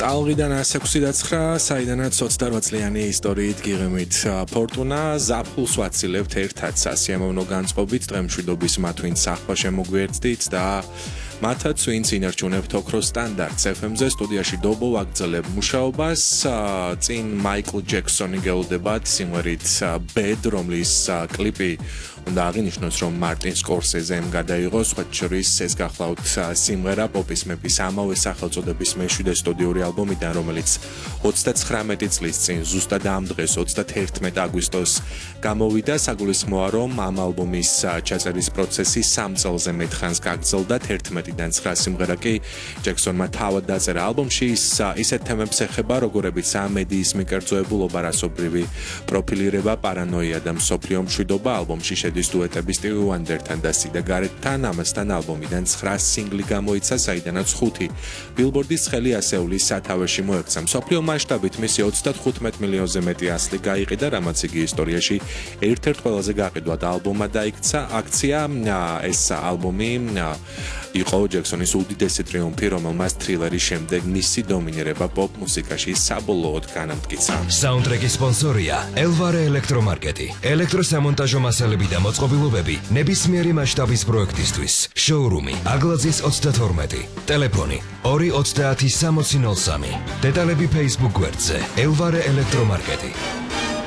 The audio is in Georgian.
ტალღიდან 169, საიდანაც 28 წლიანი ისტორიით გიღიმით ფორტუნა ზაფხულს ვაცილებთ ერთად სასიამოვნო განწყობით დღემშვიდობის მათ ვინც სახვა შემოგვიერთდით და მათაც ვინც ინარჩუნებთ ოქროს სტანდარტს FM-ზე სტუდიაში დობო ვაგრძელებ მუშაობას წინ მაიკლ ჯექსონი გეუდებათ სიმღერით Bad, რომლის კლიპი უნდა აღინიშნოს რომ მარტინ სკორსეზემ გადაიღო სხვათა შორის ეს გახლავთ სიმღერა პოპის მეფის ამავე სახელწოდების მეშვიდე სტუდიური ალბომიდან რომელიც 39 წლის წინ ზუსტად ამ დღეს 31 აგვისტოს გამოვიდა საგულისხმოა რომ ამ ალბომის ჩაწერის პროცესი 3 წელზე მეტ ხანს გაგრძელდა 11-დან 9 სიმღერა კი ჯექსონმა თავად დაწერა ალბომში ისეთ თემებს ეხება როგორებიცაა მედიის მიკერძოებულობა რასობრივი პროფილირება პარანოია და მსოფლიო მშვიდობა ალბომში შედის დუეტები სტივი ვანდერთან და სიდა გარეთთან ამასთან ალბომიდან 9 სინგლი გამოიცა საიდანაც 5 ბილბორდის ხელი ასეულის სათავეში მოექცა მსოფლიო მასშტაბით მისი 35 მილიონზე მეტი ასლი გაიყიდა რამაც იგი ისტორიაში ერთ-ერთ ყველაზე გაყიდვად ალბომად დაიქცა აქცია ეს ალბომი იყო ჯექსონის უდიდესი ტრიუმფი რომელმაც თრილერის შემდეგ მისი დომინირება პოპ მუსიკაში საბოლოოდ განამტკიცა საუნდტრეკის სპონსორია ელვარე ელექტრომარკეტი ელექტროსამონტაჟო მასალები და მოწყობილობები ნებისმიერი მასშტაბის პროექტისთვის შოურუმი აგლაძის 32 ტელეფონი 230 6003 დეტალები Facebook გვერდზე ელვარე ელექტრომარკეტი